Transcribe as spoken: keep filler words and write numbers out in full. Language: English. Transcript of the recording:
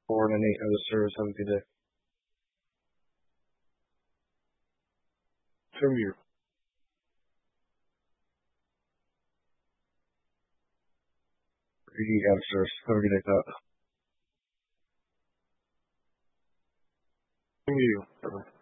Four and an eight out of service. Have a good day. From you. Eight out of service. Have a good day, Pat. From you.